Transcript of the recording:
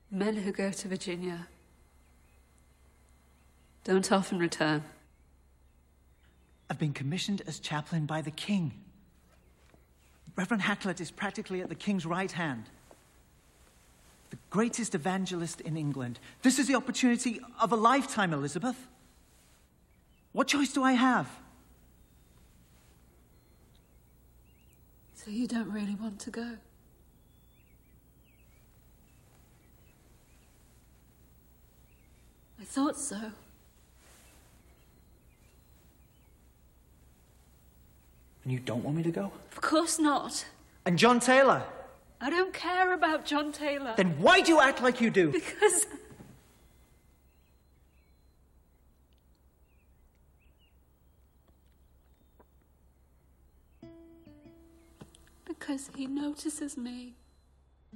Men who go to Virginia don't often return. I've been commissioned as chaplain by the king. Reverend Hakluyt is practically at the king's right hand. The greatest evangelist in England. This is the opportunity of a lifetime, Elizabeth. What choice do I have? So you don't really want to go? I thought so. And you don't want me to go? Of course not. And John Taylor? I don't care about John Taylor. Then why do you act like you do? Because he notices me.